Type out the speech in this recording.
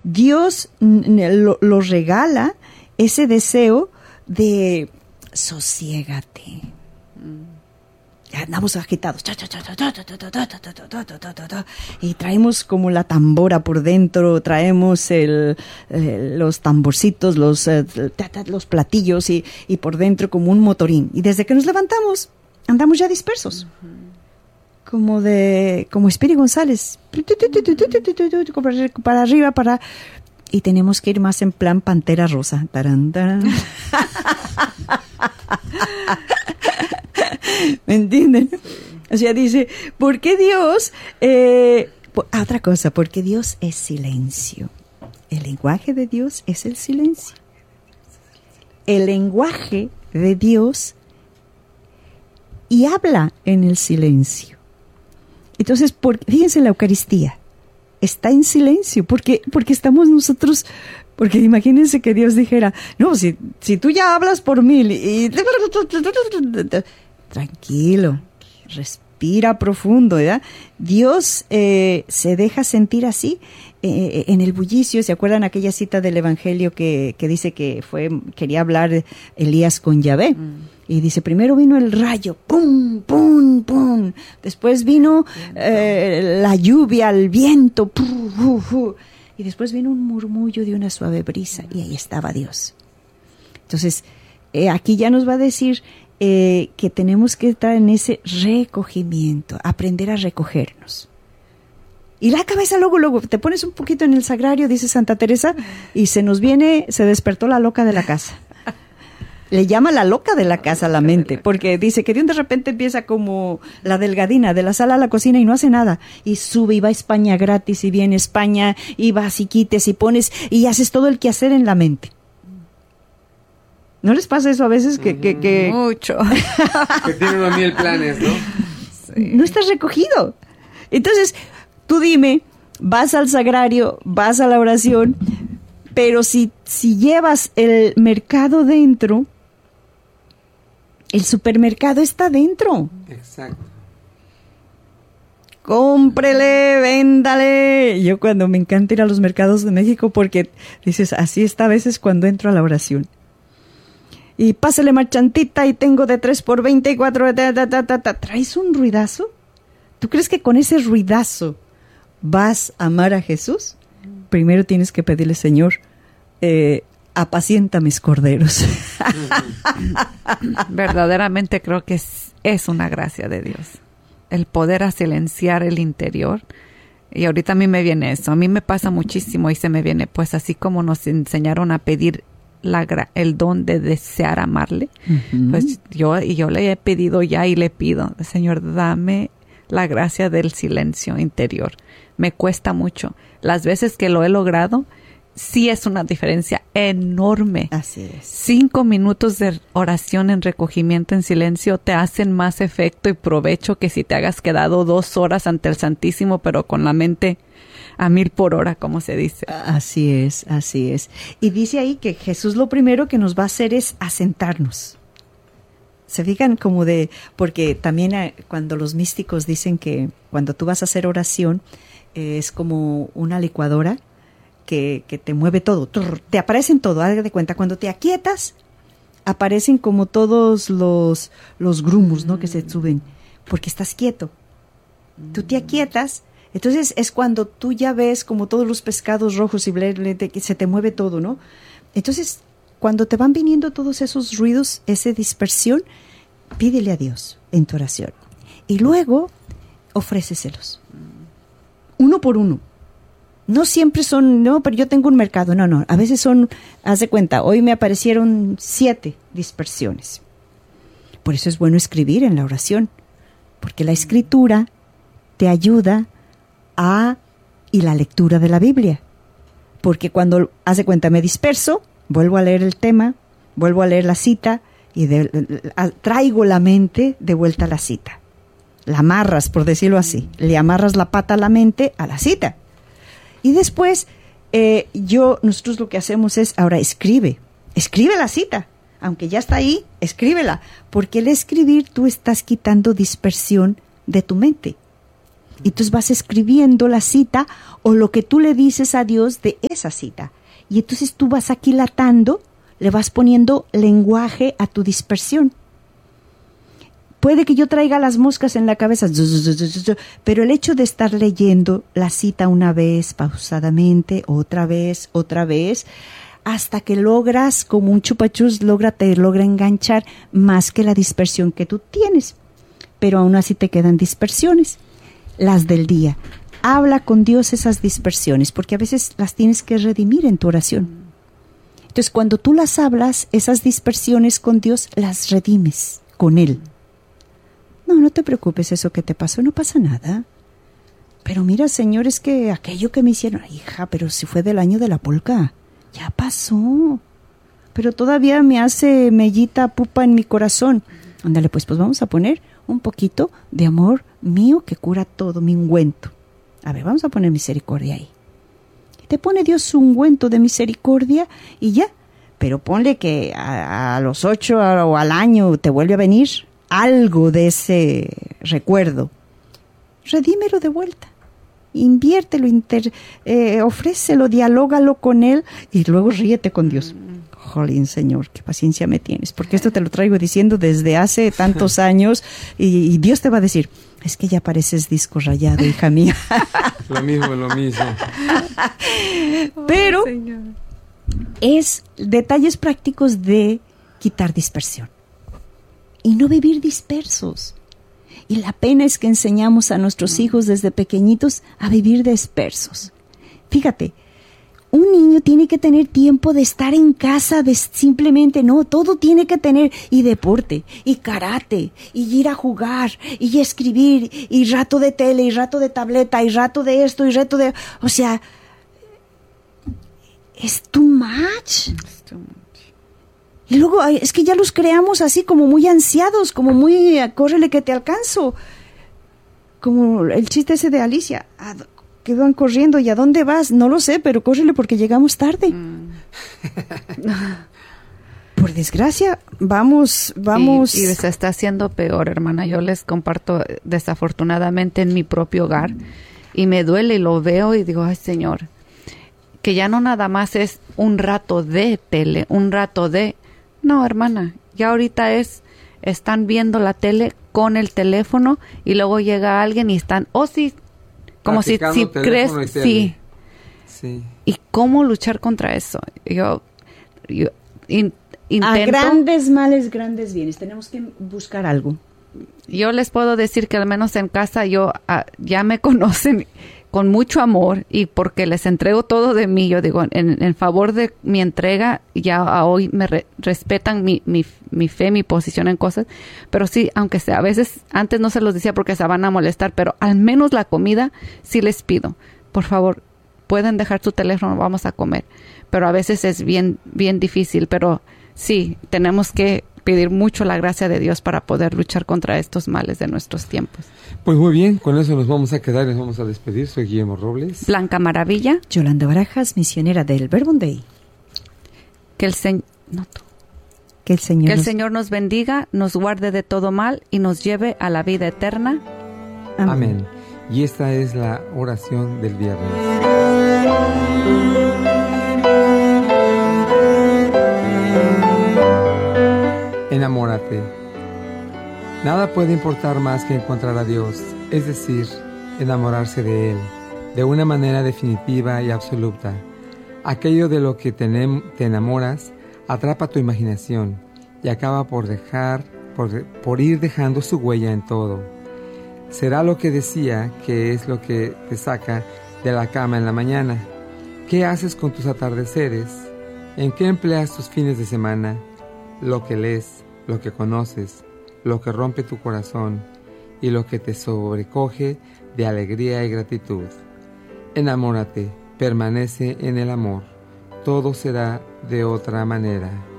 Dios lo regala ese deseo de sosiégate. Ya andamos agitados. Y traemos como la tambora por dentro, traemos los tamborcitos, los platillos y por dentro como un motorín. Y desde que nos levantamos, andamos ya dispersos. Como Speedy González. Para arriba, y tenemos que ir más en plan Pantera Rosa. Tarán, tarán. ¿Me entienden? O sea, dice, ¿por qué Dios? Otra cosa, porque Dios es silencio. El lenguaje de Dios es el silencio. El lenguaje de Dios y habla en el silencio. Entonces, fíjense, la Eucaristía está en silencio, porque estamos nosotros, porque imagínense que Dios dijera, no, si tú ya hablas por mí, tranquilo, respira profundo, ¿verdad? Dios se deja sentir así en el bullicio. ¿Se acuerdan aquella cita del Evangelio que dice que quería hablar Elías con Yahvé? Y dice, primero vino el rayo, pum, pum, pum. Después vino la lluvia, el viento, pum, pum, pum. Y después vino un murmullo de una suave brisa. Y ahí estaba Dios. Entonces, aquí ya nos va a decir que tenemos que estar en ese recogimiento, aprender a recogernos. Y la cabeza luego, te pones un poquito en el sagrario, dice Santa Teresa, y se despertó la loca de la casa. Le llama la loca de la casa a la mente, porque dice que de repente empieza como la delgadina, de la sala a la cocina y no hace nada. Y sube y va a España gratis y viene a España y vas y quites y pones y haces todo el quehacer en la mente. ¿No les pasa eso a veces? Que mucho. Que tienen unos 1000 planes, ¿no? Sí. No estás recogido. Entonces, tú dime, vas al sagrario, vas a la oración, pero si llevas el mercado dentro, el supermercado está dentro. Exacto. Cómprele, véndale. Yo cuando me encanta ir a los mercados de México porque dices, así está a veces cuando entro a la oración. Y pásale marchantita y tengo de 3 por 20 y 4. ¿Traes un ruidazo? ¿Tú crees que con ese ruidazo vas a amar a Jesús? Primero tienes que pedirle, Señor, apacienta mis corderos. Verdaderamente creo que es una gracia de Dios. El poder a silenciar el interior. Y ahorita a mí me viene eso. A mí me pasa muchísimo y se me viene, pues así como nos enseñaron a pedir el don de desear amarle, pues yo le he pedido ya y le pido, Señor, dame la gracia del silencio interior. Me cuesta mucho. Las veces que lo he logrado, sí es una diferencia enorme. Así es. 5 minutos de oración en recogimiento en silencio te hacen más efecto y provecho que si te hagas quedado 2 horas ante el Santísimo, pero con la mente a 1000 por hora, como se dice. Así es, así es. Y dice ahí que Jesús lo primero que nos va a hacer es asentarnos. Se fijan porque también cuando los místicos dicen que cuando tú vas a hacer oración, es como una licuadora que te mueve todo, te aparecen todo, haz de cuenta, cuando te aquietas, aparecen como todos los grumos, ¿no? Que se suben, porque estás quieto. Tú te aquietas. Entonces es cuando tú ya ves como todos los pescados rojos y se te mueve todo, ¿no? Entonces, cuando te van viniendo todos esos ruidos, esa dispersión, pídele a Dios en tu oración. Y luego, ofréceselos. Uno por uno. No siempre son, no, pero yo tengo un mercado. No. A veces son, haz de cuenta, hoy me aparecieron 7 dispersiones. Por eso es bueno escribir en la oración. Porque la escritura te ayuda y la lectura de la Biblia. Porque cuando, haz de cuenta, me disperso, vuelvo a leer el tema, vuelvo a leer la cita y traigo la mente de vuelta a la cita. La amarras, por decirlo así. Le amarras la pata a la mente a la cita. Y después, nosotros lo que hacemos es, ahora escribe la cita. Aunque ya está ahí, escríbela. Porque al escribir tú estás quitando dispersión de tu mente. Y entonces vas escribiendo la cita o lo que tú le dices a Dios de esa cita. Y entonces tú vas aquilatando, le vas poniendo lenguaje a tu dispersión. Puede que yo traiga las moscas en la cabeza, pero el hecho de estar leyendo la cita una vez, pausadamente, otra vez, hasta que logras, como un chupachus, te logra enganchar más que la dispersión que tú tienes. Pero aún así te quedan dispersiones, las del día. Habla con Dios esas dispersiones, porque a veces las tienes que redimir en tu oración. Entonces, cuando tú las hablas, esas dispersiones con Dios, las redimes con Él. No te preocupes, eso que te pasó, no pasa nada. Pero mira, Señor, es que aquello que me hicieron, hija, pero si fue del año de la polca, ya pasó. Pero todavía me hace mellita pupa en mi corazón. Ándale, pues vamos a poner un poquito de amor mío que cura todo, mi ungüento. A ver, vamos a poner misericordia ahí. Te pone Dios su ungüento de misericordia y ya. Pero ponle que a los 8 o al año te vuelve a venir algo de ese recuerdo. Redímelo de vuelta. Inviértelo, ofrécelo, dialógalo con Él y luego ríete con Dios. Jolín, Señor, qué paciencia me tienes, porque esto te lo traigo diciendo desde hace tantos años y Dios te va a decir, es que ya pareces disco rayado, hija mía. Lo mismo. Pero es detalles prácticos de quitar dispersión y no vivir dispersos. Y la pena es que enseñamos a nuestros hijos desde pequeñitos a vivir dispersos. Fíjate, un niño tiene que tener tiempo de estar en casa, de simplemente, no, todo tiene que tener, y deporte, y karate, y ir a jugar, y escribir, y rato de tele, y rato de tableta, y rato de esto, y rato de... O sea, es too much. Y luego, es que ya los creamos así como muy ansiados, como muy, córrele que te alcanzo. Como el chiste ese de Alicia, que van corriendo, ¿y a dónde vas? No lo sé, pero córrele porque llegamos tarde. Por desgracia, vamos. Y se está haciendo peor, hermana. Yo les comparto, desafortunadamente, en mi propio hogar, y me duele y lo veo y digo, ay, Señor, que ya no nada más es un rato de tele, un rato de... No, hermana, ya ahorita están viendo la tele con el teléfono y luego llega alguien y están, sí, como si crees, sí. ¿Y cómo luchar contra eso? Yo intento. A grandes males, grandes bienes. Tenemos que buscar algo. Yo les puedo decir que al menos en casa ya me conocen con mucho amor y porque les entrego todo de mí. Yo digo, en favor de mi entrega, ya hoy me respetan mi fe, mi posición en cosas. Pero sí, aunque sea, a veces antes no se los decía porque se van a molestar, pero al menos la comida sí les pido. Por favor, pueden dejar su teléfono, vamos a comer. Pero a veces es bien, bien difícil, pero sí, tenemos que pedir mucho la gracia de Dios para poder luchar contra estos males de nuestros tiempos. Pues muy bien, con eso nos vamos a quedar y nos vamos a despedir. Soy Guillermo Robles. Blanca Maravilla. Yolanda Barajas, misionera del Verbum Dei. Que el Señor nos bendiga, nos guarde de todo mal y nos lleve a la vida eterna. Amén. Y esta es la oración del viernes. Enamórate. Nada puede importar más que encontrar a Dios, es decir, enamorarse de Él, de una manera definitiva y absoluta. Aquello de lo que te enamoras atrapa tu imaginación y acaba por ir dejando su huella en todo. Será lo que decía que es lo que te saca de la cama en la mañana. ¿Qué haces con tus atardeceres? ¿En qué empleas tus fines de semana? Lo que lees, lo que conoces, lo que rompe tu corazón y lo que te sobrecoge de alegría y gratitud. Enamórate, permanece en el amor. Todo será de otra manera.